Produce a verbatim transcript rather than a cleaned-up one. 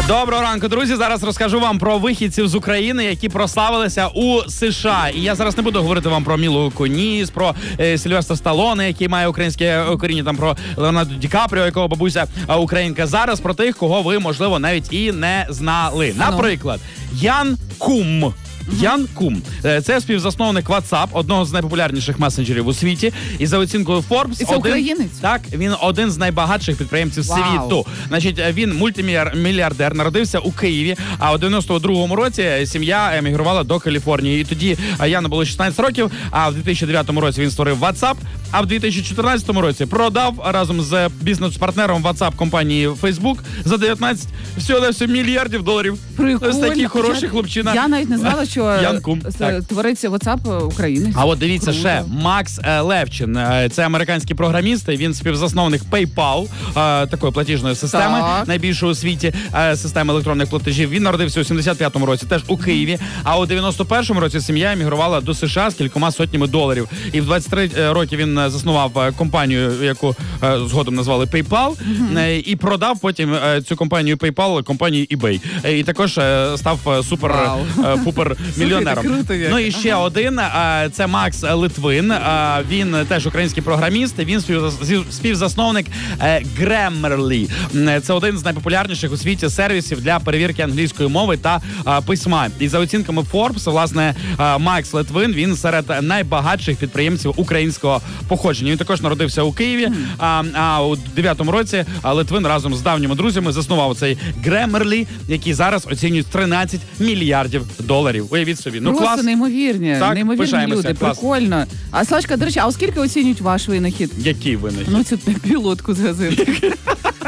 Доброго ранку, друзі. Зараз розкажу вам про вихідців з України, які прославилися у США. І я зараз не буду говорити вам про Мілу Куніс, про е, Сильвестра Сталлоне, який має українське коріння, там про Леонардо Ді Капріо, якого бабуся а, українка. Зараз про тих, кого ви, можливо, навіть і не знали. Наприклад, Ян Кум. Ян Кум. Це співзасновник WhatsApp, одного з найпопулярніших месенджерів у світі. І за оцінкою Forbes... І це один, українець? Так, він один з найбагатших підприємців Вау. світу. Значить, він мультимільярдер, народився у Києві, а у дев'яносто другому році сім'я емігрувала до Каліфорнії. І тоді Яну було шістнадцять років, а в дві тисячі дев'ятому році він створив WhatsApp, а в дві тисячі чотирнадцятому році продав разом з бізнес-партнером WhatsApp компанії Facebook за дев'ятнадцять всього мільярдів доларів. Прикольно. Ось такий хороший я, хлопчина. Я навіть не знала, що Ян Кум, так. твориться WhatsApp українець. А от дивіться Круто. ще, Макс е, Левчин. Е, Це американський програміст, він співзасновник PayPal, е, такої платіжної системи, Так. найбільшої у світі, е, системи електронних платежів. Він народився у сімдесят п'ятому році, теж у Києві, а у дев'яносто першому році сім'я емігрувала до США з кількома сотнями доларів. І в двадцять три роки він заснував компанію, яку е, згодом назвали PayPal, е, і продав потім е, цю компанію PayPal компанії eBay. Е, І також е, став е, супер, е, пупер мільйонером. Круто як. Ну і ще ага. один, а, це Макс Литвин, а, він теж український програміст, він співзасновник Grammarly. Це один з найпопулярніших у світі сервісів для перевірки англійської мови та а, письма. І за оцінками Forbes, власне, а, Макс Литвин, він серед найбагатших підприємців українського походження. Він також народився у Києві, mm. а, а у дев'ятому році Литвин разом з давніми друзями заснував цей Grammarly, який зараз оцінюють тринадцять мільярдів доларів. Уявіть собі. Ну, Просто клас. неймовірні, Так, неймовірні люди, клас. прикольно. А Сашка, до речі, а оскільки оцінюють ваш винахід? Який винахід? Ну, цю пілотку з газети.